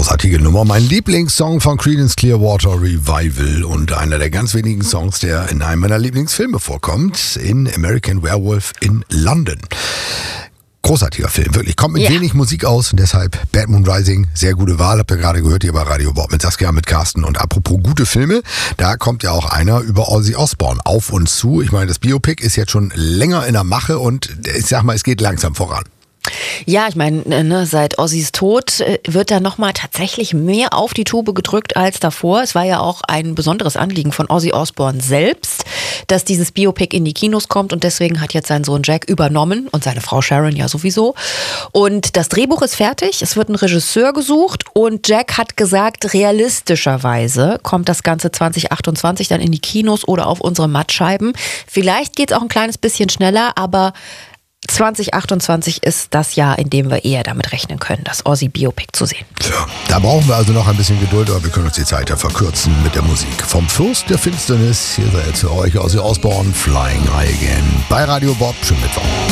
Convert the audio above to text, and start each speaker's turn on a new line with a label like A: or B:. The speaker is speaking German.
A: Großartige Nummer. Mein Lieblingssong von Creedence Clearwater Revival und einer der ganz wenigen Songs, der in einem meiner Lieblingsfilme vorkommt, in American Werewolf in London. Großartiger Film, wirklich. Kommt mit wenig Musik aus und deshalb Bad Moon Rising, sehr gute Wahl. Habt ihr gerade gehört hier bei Radio Bob mit Saskia, mit Carsten. Und apropos gute Filme, da kommt ja auch einer über Ozzy Osbourne auf uns zu. Ich meine, das Biopic ist jetzt schon länger in der Mache und ich sag mal, es geht langsam voran.
B: Ja, ich meine, seit Ozzys Tod wird da nochmal tatsächlich mehr auf die Tube gedrückt als davor. Es war ja auch ein besonderes Anliegen von Ozzy Osbourne selbst, dass dieses Biopic in die Kinos kommt und deswegen hat jetzt sein Sohn Jack übernommen und seine Frau Sharon ja sowieso. Und das Drehbuch ist fertig, es wird ein Regisseur gesucht und Jack hat gesagt, realistischerweise kommt das Ganze 2028 dann in die Kinos oder auf unsere Mattscheiben. Vielleicht geht es auch ein kleines bisschen schneller, aber 2028 ist das Jahr, in dem wir eher damit rechnen können, das Ozzy-Biopic zu sehen.
A: Ja, da brauchen wir also noch ein bisschen Geduld, aber wir können uns die Zeit ja verkürzen mit der Musik. Vom Fürst der Finsternis, hier sei jetzt für euch Ozzy Osbourne, Flying High Again bei Radio Bob. Schönen Mittwoch.